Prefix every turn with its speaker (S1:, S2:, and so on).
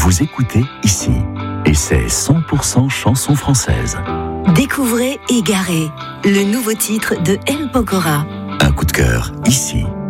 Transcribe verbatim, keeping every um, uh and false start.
S1: Vous écoutez ici. Et c'est cent pour cent chanson française.
S2: Découvrez Égaré, le nouveau titre de M. Pokora.
S1: Un coup de cœur ici.